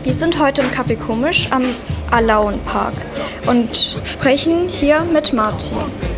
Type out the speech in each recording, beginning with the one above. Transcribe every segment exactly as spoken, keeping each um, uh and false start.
Wir sind heute im Café Komisch am Alaun-Park und sprechen hier mit Martin.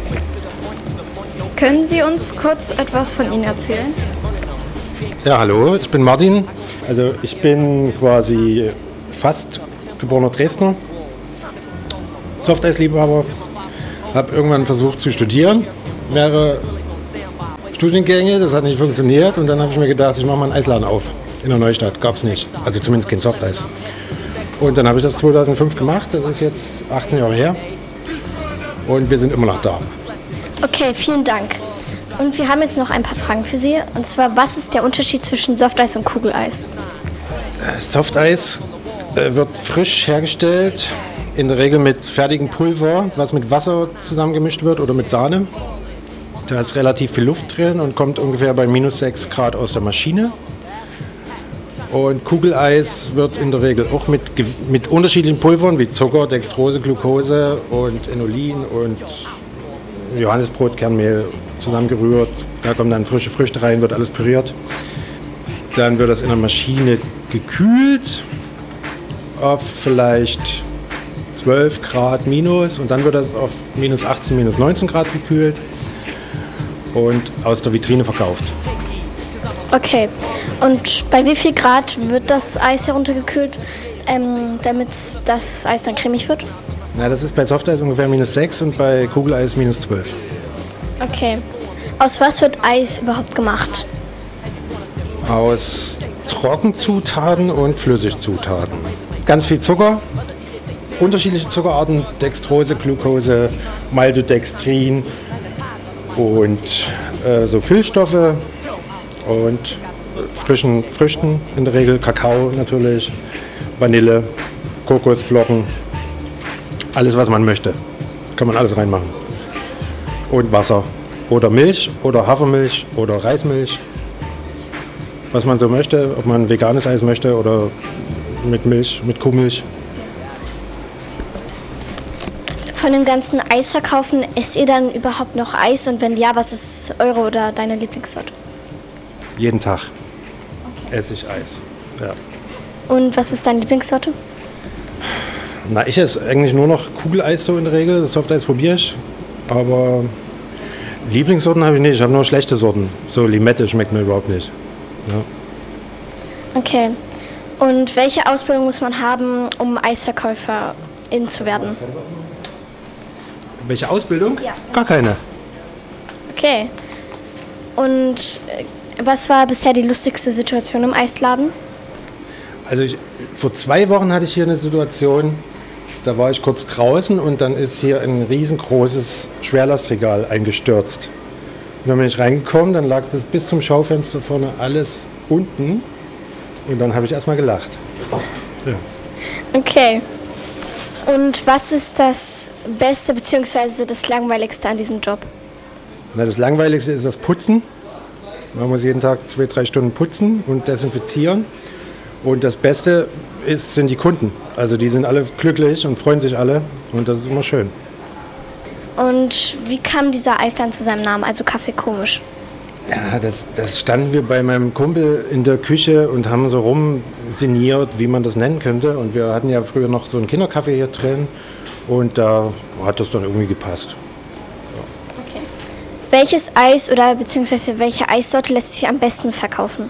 Können Sie uns kurz etwas von Ihnen erzählen? Ja, hallo, ich bin Martin. Also ich bin quasi fast geborener Dresdner, Softeisliebhaber, habe irgendwann versucht zu studieren, mehrere Studiengänge, das hat nicht funktioniert und dann habe ich mir gedacht, ich mache mal einen Eisladen auf. In der Neustadt gab es nicht, also zumindest kein Softeis. Und dann habe ich das zweitausendfünf gemacht, das ist jetzt achtzehn Jahre her und wir sind immer noch da. Okay, vielen Dank. Und wir haben jetzt noch ein paar Fragen für Sie. Und zwar, was ist der Unterschied zwischen Softeis und Kugeleis? Softeis äh, wird frisch hergestellt, in der Regel mit fertigem Pulver, was mit Wasser zusammengemischt wird oder mit Sahne. Da ist relativ viel Luft drin und kommt ungefähr bei minus sechs Grad aus der Maschine. Und Kugeleis wird in der Regel auch mit, mit unterschiedlichen Pulvern wie Zucker, Dextrose, Glucose und Inulin und Johannisbrotkernmehl zusammengerührt. Da kommen dann frische Früchte rein, wird alles püriert. Dann wird das in der Maschine gekühlt auf vielleicht zwölf Grad minus und dann wird das auf minus achtzehn, minus neunzehn Grad gekühlt und aus der Vitrine verkauft. Okay, und bei wie viel Grad wird das Eis heruntergekühlt, ähm, damit das Eis dann cremig wird? Na, das ist bei Softeis ungefähr minus sechs und bei Kugeleis minus zwölf. Okay. Aus was wird Eis überhaupt gemacht? Aus Trockenzutaten und Flüssigzutaten. Ganz viel Zucker, unterschiedliche Zuckerarten, Dextrose, Glucose, Maltodextrin und äh, so Füllstoffe und frischen Früchten in der Regel, Kakao natürlich, Vanille, Kokosflocken, alles was man möchte, kann man alles reinmachen. Und Wasser oder Milch oder Hafermilch oder Reismilch, was man so möchte, ob man veganes Eis möchte oder mit Milch, mit Kuhmilch. Von dem ganzen Eisverkaufen, esst ihr dann überhaupt noch Eis und wenn ja, was ist eure oder deine Lieblingssorte? Jeden Tag esse ich Eis. Ja. Und was ist deine Lieblingssorte? Na, ich esse eigentlich nur noch Kugeleis so in der Regel. Das Softeis probiere ich. Aber Lieblingssorten habe ich nicht. Ich habe nur schlechte Sorten. So Limette schmeckt mir überhaupt nicht. Ja. Okay. Und welche Ausbildung muss man haben, um Eisverkäuferin zu werden? Welche Ausbildung? Ja. Gar keine. Okay. Und was war bisher die lustigste Situation im Eisladen? Also ich, vor zwei Wochen hatte ich hier eine Situation, da war ich kurz draußen und dann ist hier ein riesengroßes Schwerlastregal eingestürzt. Und dann bin ich reingekommen, dann lag das bis zum Schaufenster vorne alles unten und dann habe ich erstmal gelacht. Ja. Okay. Und was ist das Beste bzw. das Langweiligste an diesem Job? Na, das Langweiligste ist das Putzen. Man muss jeden Tag zwei, drei Stunden putzen und desinfizieren. Und das Beste ist, sind die Kunden. Also die sind alle glücklich und freuen sich alle und das ist immer schön. Und wie kam dieser Eisladen zu seinem Namen, also Café Komisch? Ja, das, das standen wir bei meinem Kumpel in der Küche und haben so rumsinniert, wie man das nennen könnte. Und wir hatten ja früher noch so einen Kindercafé hier drin und da hat das dann irgendwie gepasst. Okay. Welches Eis oder beziehungsweise welche Eissorte lässt sich am besten verkaufen?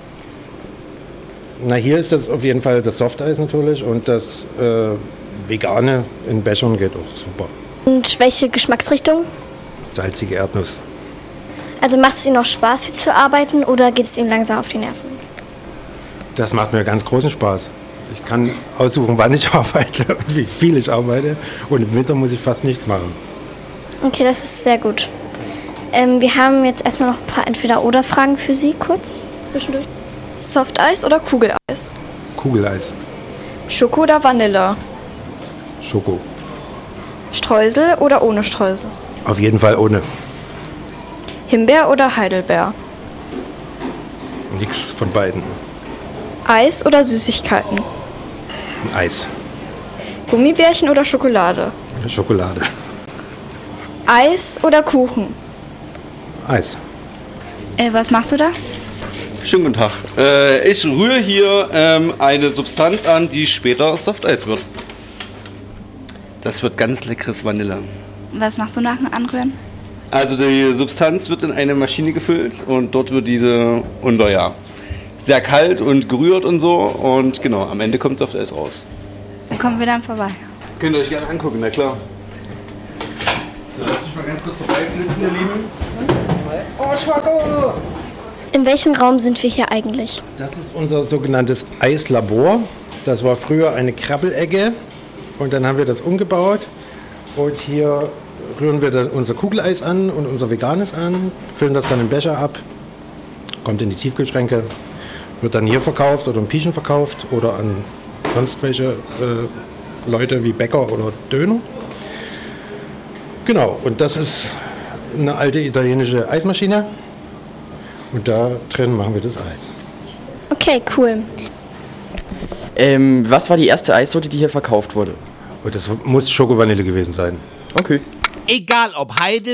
Na, hier ist das auf jeden Fall das Softeis natürlich und das äh, Vegane in Bechern geht auch super. Und welche Geschmacksrichtung? Salzige Erdnuss. Also macht es Ihnen noch Spaß, hier zu arbeiten oder geht es Ihnen langsam auf die Nerven? Das macht mir ganz großen Spaß. Ich kann aussuchen, wann ich arbeite und wie viel ich arbeite und im Winter muss ich fast nichts machen. Okay, das ist sehr gut. Ähm, wir haben jetzt erstmal noch ein paar Entweder-oder-Fragen für Sie, kurz zwischendurch. Softeis oder Kugeleis? Kugeleis. Schoko oder Vanille? Schoko. Streusel oder ohne Streusel? Auf jeden Fall ohne. Himbeer oder Heidelbeer? Nix von beiden. Eis oder Süßigkeiten? Eis. Gummibärchen oder Schokolade? Schokolade. Eis oder Kuchen? Eis. Äh, was machst du da? schönen guten Tag. Äh, ich rühre hier ähm, eine Substanz an, die später Softeis wird. Das wird ganz leckeres Vanille. Was machst du nach dem Anrühren? Also die Substanz wird in eine Maschine gefüllt und dort wird diese unter, ja, sehr kalt und gerührt und so. Und genau, am Ende kommt Softeis raus. Dann kommen wir dann vorbei. Könnt ihr euch gerne angucken, na klar. So, lasst mich mal ganz kurz vorbeiflitzen, ihr Lieben. Oh, Schwacko! In welchem Raum sind wir hier eigentlich? Das ist unser sogenanntes Eislabor. Das war früher eine Krabbelecke und dann haben wir das umgebaut. Und hier rühren wir das, unser Kugeleis an und unser veganes an, füllen das dann im Becher ab, kommt in die Tiefkühlschränke, wird dann hier verkauft oder in Pieschen verkauft oder an sonst welche äh, Leute wie Bäcker oder Döner. Genau, und das ist eine alte italienische Eismaschine und da drin machen wir das Eis. Okay, cool. Ähm, was war die erste Eissorte, die hier verkauft wurde? Und das muss Schoko-Vanille gewesen sein. Okay. Egal ob Heide,